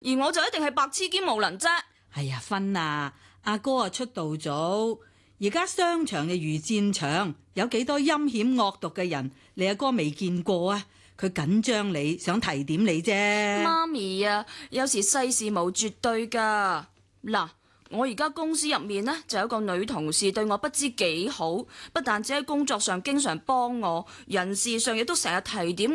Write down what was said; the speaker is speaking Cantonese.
而我就一定係白痴兼無能啫。 哎呀，芬啊，阿哥啊出道早，而家商場就如戰場，有幾多陰險惡毒嘅人，你阿哥未見過啊？佢緊張你，想提點你啫。 媽咪啊，有時世事無絕對噶。嗱，我而家公司入面呢，就有個女同事對我不知幾好，不但只喺工作上經常幫我，人事上亦都成日提點